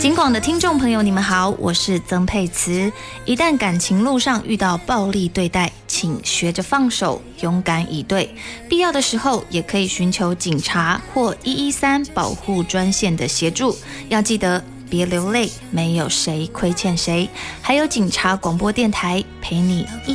警广的听众朋友，你们好，我是曾沛慈。一旦感情路上遇到暴力对待，请学着放手，勇敢以对。必要的时候，也可以寻求警察或113保护专线的协助。要记得别流泪，没有谁亏欠谁。还有警察广播电台陪你